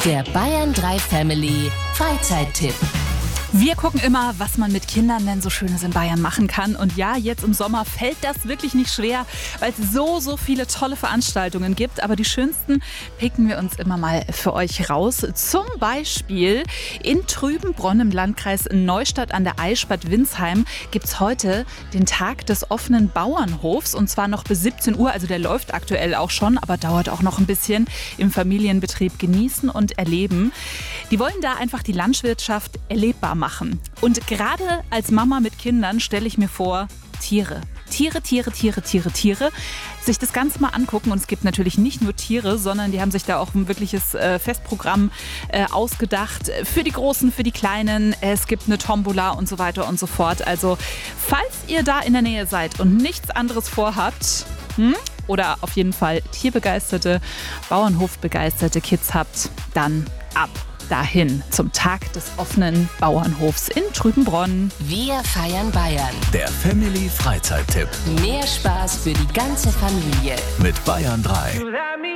Der Bayern 3 Family Freizeittipp. Wir gucken immer, was man mit Kindern denn so Schönes in Bayern machen kann. Und ja, jetzt im Sommer fällt das wirklich nicht schwer, weil es so viele tolle Veranstaltungen gibt. Aber die schönsten picken wir uns immer mal für euch raus. Zum Beispiel in Trübenbronn im Landkreis Neustadt an der Aisch Bad Windsheim gibt es heute den Tag des offenen Bauernhofs. Und zwar noch bis 17 Uhr. Also der läuft aktuell auch schon, aber dauert auch noch ein bisschen. Im Familienbetrieb genießen und erleben. Die wollen da einfach die Landwirtschaft erlebbar machen. Und gerade als Mama mit Kindern stelle ich mir vor, Tiere, sich das Ganze mal angucken. Und es gibt natürlich nicht nur Tiere, sondern die haben sich da auch ein wirkliches Festprogramm ausgedacht. Für die Großen, für die Kleinen. Es gibt eine Tombola und so weiter und so fort. Also falls ihr da in der Nähe seid und nichts anderes vorhabt, oder auf jeden Fall tierbegeisterte, Bauernhofbegeisterte Kids habt, dann ab dahin zum Tag des offenen Bauernhofs in Trübenbronn. Wir feiern Bayern. Der Family Freizeittipp Mehr Spaß für die ganze Familie. mit Bayern 3.